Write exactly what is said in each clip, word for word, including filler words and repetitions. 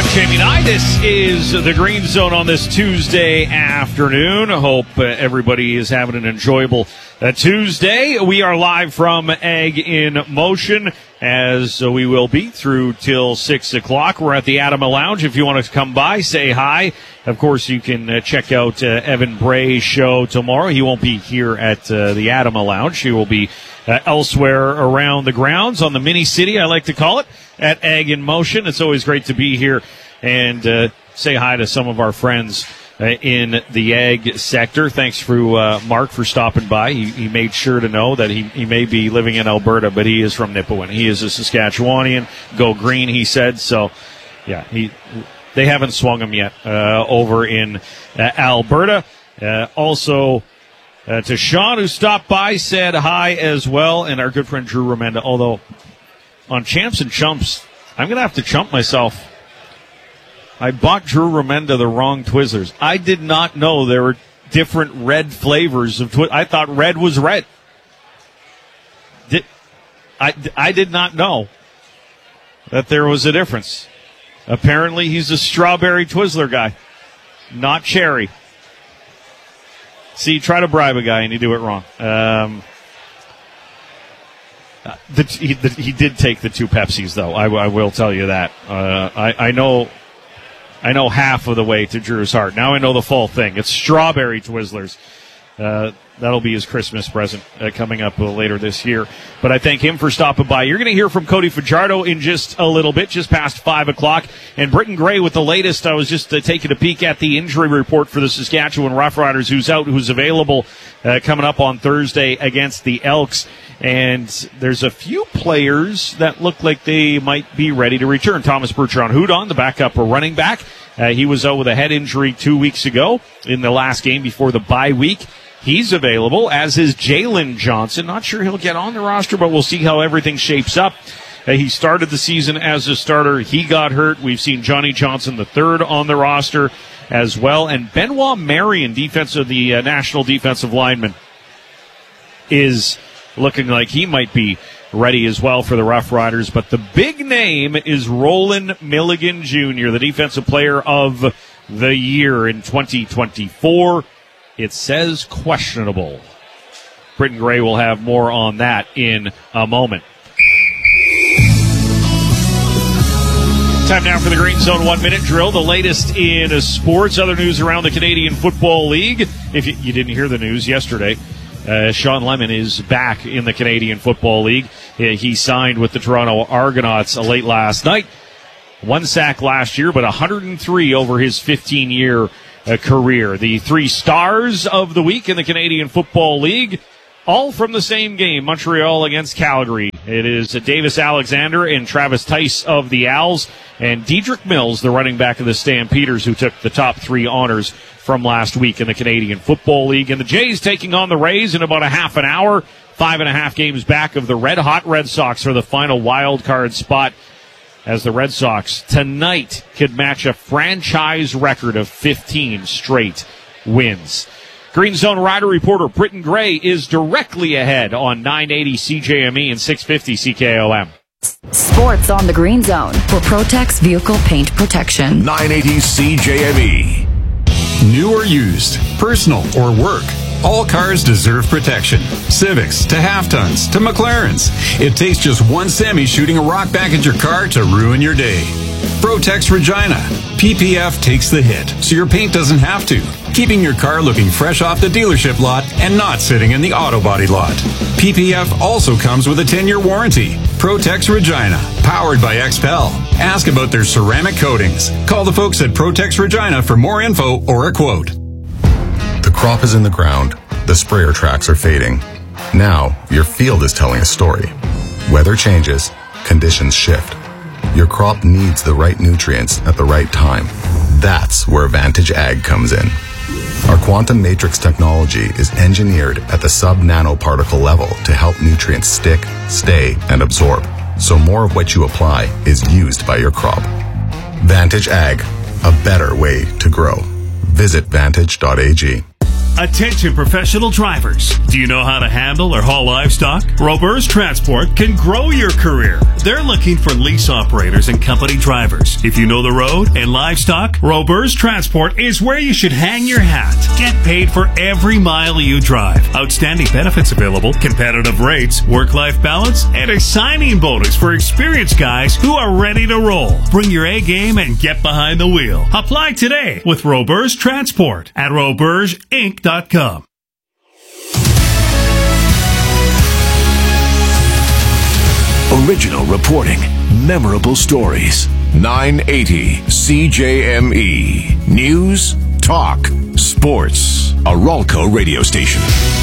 I'm Jamie Nye. This is the Green Zone on this Tuesday afternoon. I hope uh, everybody is having an enjoyable uh, Tuesday. We are live from Ag in Motion, as uh, we will be through till six o'clock. We're at the Adama Lounge. If you want to come by, say hi. Of course, you can uh, check out uh, Evan Bray's show tomorrow. He won't be here at uh, the Adama Lounge. He will be uh, elsewhere around the grounds on the mini city, I like to call it, at Ag in Motion. It's always great to be here and uh, say hi to some of our friends uh, in the ag sector. Thanks for uh, Mark for stopping by. He, he made sure to know that he, he may be living in Alberta, but he is from Nipawin. He is a Saskatchewanian. Go green, he said. So, yeah, he they haven't swung him yet uh, over in uh, Alberta. Uh, also, uh, to Sean, who stopped by, said hi as well, and our good friend Drew Remenda, although on Champs and Chumps, I'm going to have to chump myself. I bought Drew Remenda the wrong Twizzlers. I did not know there were different red flavors of Twizzlers. I thought red was red. Did, I, I did not know that there was a difference. Apparently, he's a strawberry Twizzler guy, not cherry. See, try to bribe a guy and you do it wrong. Um... Uh, the, he, the, he did take the two Pepsis, though. I, I will tell you that. Uh, I, I know, I know half of the way to Drew's heart. Now I know the full thing. It's strawberry Twizzlers. Uh, that'll be his Christmas present uh, coming up uh, later this year. But I thank him for stopping by. You're going to hear from Cody Fajardo in just a little bit, just past five o'clock. And Britton Gray with the latest. I was just uh, taking a peek at the injury report for the Saskatchewan Roughriders, who's out, who's available uh, coming up on Thursday against the Elks. And there's a few players that look like they might be ready to return. Thomas Bertrand-Houdon, the backup running back. Uh, he was out with a head injury two weeks ago in the last game before the bye week. He's available, as is Jalen Johnson. Not sure he'll get on the roster, but we'll see how everything shapes up. Uh, he started the season as a starter. He got hurt. We've seen Johnny Johnson the third on the roster as well. And Benoit Marion, defensive, the uh, national defensive lineman, is looking like he might be ready as well for the Rough Riders. But the big name is Roland Milligan Junior, the defensive player of the year in twenty twenty-four. It says questionable. Britton Gray will have more on that in a moment. Time now for the Green Zone one-minute drill, the latest in sports, other news around the Canadian Football League. If you, you didn't hear the news yesterday, uh, Sean Lemon is back in the Canadian Football League. Uh, he signed with the Toronto Argonauts uh, late last night. One sack last year, but one hundred three over his fifteen-year uh, career. The three stars of the week in the Canadian Football League, all from the same game, Montreal against Calgary. It is Davis Alexander and Travis Tice of the Owls, and Dedrick Mills, the running back of the Stampeders, who took the top three honors from last week in the Canadian Football League. And the Jays taking on the Rays in about a half an hour, five and a half games back of the red-hot Red Sox for the final wild card spot, as the Red Sox tonight could match a franchise record of fifteen straight wins. Green Zone Rider reporter Britton Gray is directly ahead on nine eighty C J M E and six fifty C K O M. Sports on the Green Zone for Protex Vehicle Paint Protection. nine eighty C J M E. New or used, personal or work, all cars deserve protection. Civics to half-tons to McLarens. It takes just one semi shooting a rock back at your car to ruin your day. Protex Regina. P P F takes the hit, so your paint doesn't have to, keeping your car looking fresh off the dealership lot and not sitting in the auto body lot. P P F also comes with a ten-year warranty. Protex Regina, powered by X P E L. Ask about their ceramic coatings. Call the folks at Protex Regina for more info or a quote. The crop is in the ground. The sprayer tracks are fading. Now, your field is telling a story. Weather changes. Conditions shift. Your crop needs the right nutrients at the right time. That's where Vantage Ag comes in. Our quantum matrix technology is engineered at the sub-nanoparticle level to help nutrients stick, stay, and absorb, so more of what you apply is used by your crop. Vantage Ag, a better way to grow. Visit vantage dot a g. Attention professional drivers. Do you know how to handle or haul livestock? Roberts Transport can grow your career. They're looking for lease operators and company drivers. If you know the road and livestock, Roberts Transport is where you should hang your hat. Get paid for every mile you drive. Outstanding benefits available, competitive rates, work-life balance, and a signing bonus for experienced guys who are ready to roll. Bring your A game and get behind the wheel. Apply today with Roberts Transport at roberts inc dot com. Original reporting, memorable stories. nine eighty C J M E. News, talk, sports. A Ralco radio station.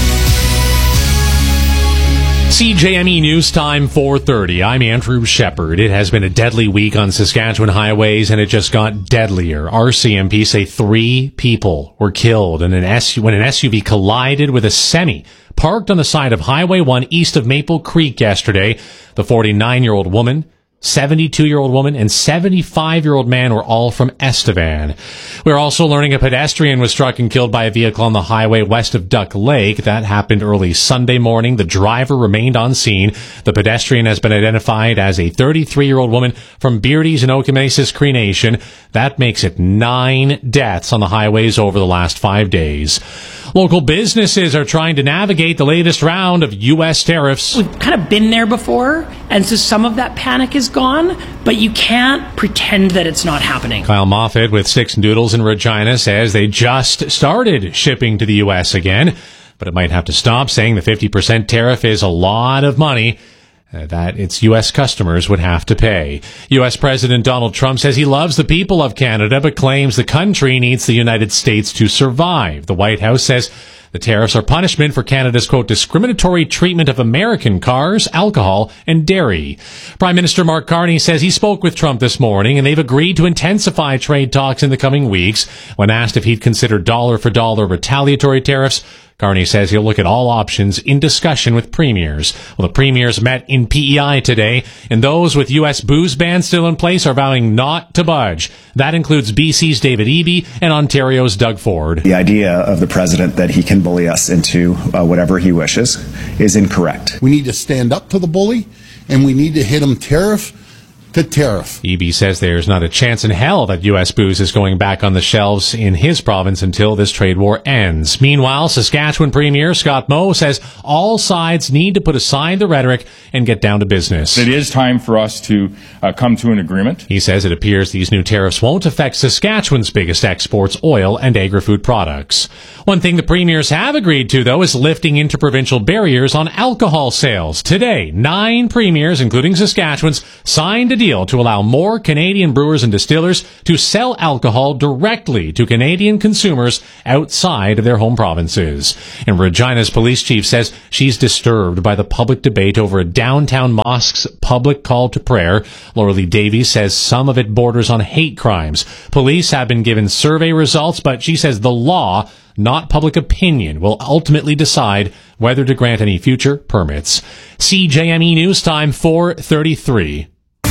C J M E News Time four thirty. I'm Andrew Shepard. It has been a deadly week on Saskatchewan highways, and it just got deadlier. R C M P say three people were killed in an S U V when an S U V collided with a semi parked on the side of Highway one east of Maple Creek yesterday. The forty-nine-year-old woman, seventy-two-year-old woman, and seventy-five-year-old man were all from Estevan. We're also learning a pedestrian was struck and killed by a vehicle on the highway west of Duck Lake. That happened early Sunday morning. The driver remained on scene. The pedestrian has been identified as a thirty-three-year-old woman from Beardy's in Okanasis Cree Nation. That makes it nine deaths on the highways over the last five days. Local businesses are trying to navigate the latest round of U S tariffs. We've kind of been there before, and so some of that panic is gone, but you can't pretend that it's not happening. Kyle Moffat with Six Noodles in Regina says they just started shipping to the U S again, but it might have to stop, saying the fifty percent tariff is a lot of money uh, that its U S customers would have to pay. U S President Donald Trump says he loves the people of Canada, but claims the country needs the United States to survive. The White House says the tariffs are punishment for Canada's, quote, discriminatory treatment of American cars, alcohol, and dairy. Prime Minister Mark Carney says he spoke with Trump this morning, and they've agreed to intensify trade talks in the coming weeks. When asked if he'd consider dollar-for-dollar retaliatory tariffs, Carney says he'll look at all options in discussion with premiers. Well, the premiers met in P E I today, and those with U S booze bans still in place are vowing not to budge. That includes B C's David Eby and Ontario's Doug Ford. The idea of the president that he can bully us into uh, whatever he wishes is incorrect. We need to stand up to the bully, and we need to hit him tariff to tariff. Eby says there's not a chance in hell that U S booze is going back on the shelves in his province until this trade war ends. Meanwhile, Saskatchewan Premier Scott Moe says all sides need to put aside the rhetoric and get down to business. It is time for us to uh, come to an agreement. He says it appears these new tariffs won't affect Saskatchewan's biggest exports, oil and agri-food products. One thing the premiers have agreed to, though, is lifting interprovincial barriers on alcohol sales. Today, nine premiers, including Saskatchewan's, signed a deal to allow more Canadian brewers and distillers to sell alcohol directly to Canadian consumers outside of their home provinces. And Regina's police chief says she's disturbed by the public debate over a downtown mosque's public call to prayer. Laura Lee Davies says some of it borders on hate crimes. Police have been given survey results, but she says the law, not public opinion, will ultimately decide whether to grant any future permits. C J M E News Time four thirty-three.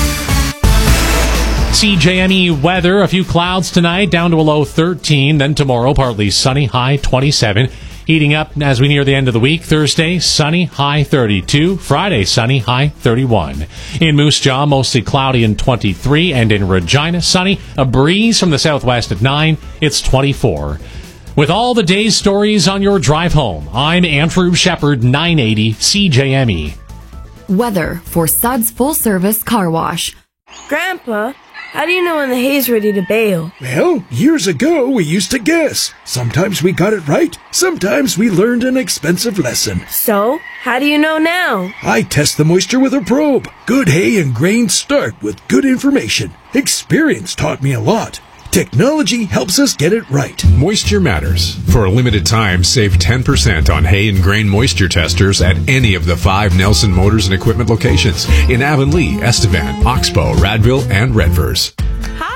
C J M E weather, a few clouds tonight, down to a low thirteen. Then tomorrow, partly sunny, high twenty-seven. Heating up as we near the end of the week. Thursday, sunny, high thirty-two. Friday, sunny, high thirty-one. In Moose Jaw, mostly cloudy and twenty-three. And in Regina, sunny, a breeze from the southwest at nine. It's twenty-four. With all the day's stories on your drive home, I'm Andrew Shepard, nine eighty C J M E. Weather for Suds Full Service Car Wash. Grandpa, how do you know when the hay's ready to bale? Well, years ago we used to guess. Sometimes we got it right, sometimes we learned an expensive lesson. So, how do you know now? I test the moisture with a probe. Good hay and grain start with good information. Experience taught me a lot. Technology helps us get it right. Moisture matters. For a limited time, save ten percent on hay and grain moisture testers at any of the five Nelson Motors and Equipment locations in Avonlea, Estevan, Oxbow, Radville, and Redvers. Hi,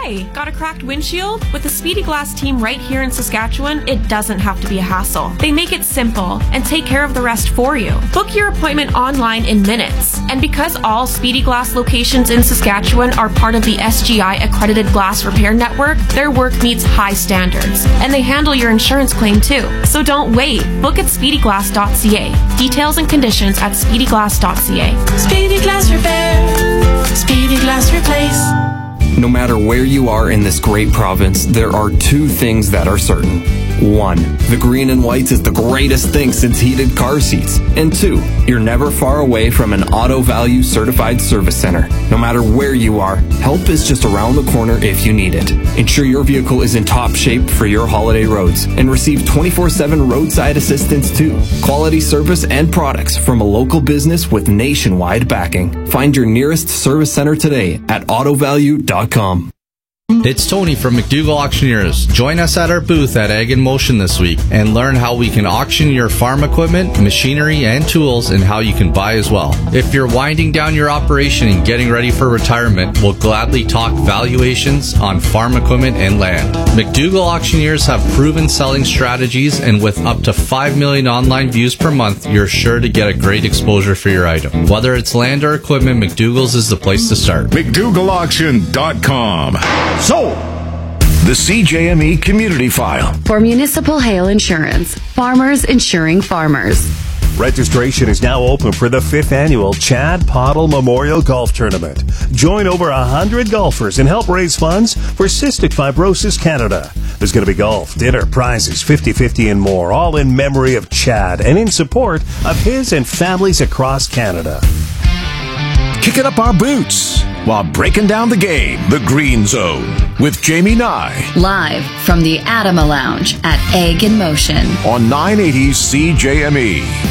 Hey, got a cracked windshield? With the Speedy Glass team right here in Saskatchewan, it doesn't have to be a hassle. They make it simple and take care of the rest for you. Book your appointment online in minutes. And because all Speedy Glass locations in Saskatchewan are part of the S G I accredited glass repair network, their work meets high standards. And they handle your insurance claim too. So don't wait. Book at speedy glass dot c a. Details and conditions at speedy glass dot c a. Speedy Glass Repair. Speedy Glass Replace. No matter where you are in this great province, there are two things that are certain. One, the green and whites is the greatest thing since heated car seats. And two, you're never far away from an Auto Value certified service center. No matter where you are, help is just around the corner if you need it. Ensure your vehicle is in top shape for your holiday roads and receive twenty-four seven roadside assistance too. Quality service and products from a local business with nationwide backing. Find your nearest service center today at auto value dot com. It's Tony from McDougall Auctioneers. Join us at our booth at Ag in Motion this week and learn how we can auction your farm equipment, machinery, and tools, and how you can buy as well. If you're winding down your operation and getting ready for retirement, we'll gladly talk valuations on farm equipment and land. McDougall Auctioneers have proven selling strategies, and with up to five million online views per month, you're sure to get a great exposure for your item. Whether it's land or equipment, McDougall's is the place to start. McDougall Auction dot com. So, the C J M E Community File. For municipal hail insurance, farmers insuring farmers. Registration is now open for the fifth annual Chad Pottle Memorial Golf Tournament. Join over one hundred golfers and help raise funds for Cystic Fibrosis Canada. There's going to be golf, dinner, prizes, fifty-fifty and more, all in memory of Chad and in support of his and families across Canada. Kicking up our boots while breaking down the game. The Green Zone with Jamie Nye. Live from the Adama Lounge at Ag in Motion. On nine eighty C J M E.